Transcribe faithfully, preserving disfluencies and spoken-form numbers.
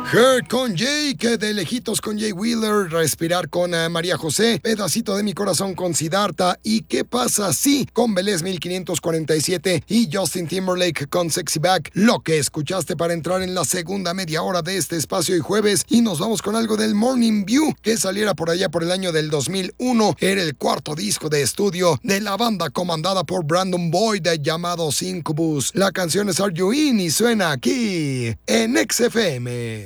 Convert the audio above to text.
Hurt con Jay, que de lejitos con Jay Wheeler, Respirar con uh, María José, Pedacito de mi corazón con Siddhartha y ¿Qué pasa si? Con Belés mil quinientos cuarenta y siete y Justin Timberlake con Sexy Back. Lo que escuchaste para entrar en la segunda media hora de este espacio y jueves, y nos vamos con algo del Morning View, que saliera por allá por el año del dos mil uno. Era el cuarto disco de estudio de la banda comandada por Brandon Boyd llamado Incubus. La canción es Are You In y suena aquí en X F M.